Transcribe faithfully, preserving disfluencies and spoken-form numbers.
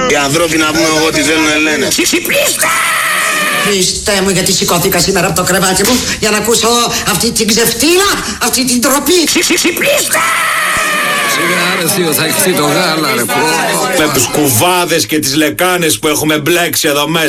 Οι ανθρώποι να πούμε εγώ τι θέλουν να λένε. Ξυπνήστε! Χριστέ μου, γιατί σηκώθηκα σήμερα από το κρεβάτι μου για να ακούσω αυτή την ξεφτύλα, αυτή την τροπή. Ξυπνήστε! Σιγά ρε θείο, θα εκθεί το γάλα ρε πω. Με τους κουβάδες και τις λεκάνες που έχουμε μπλέξει εδώ μέσα.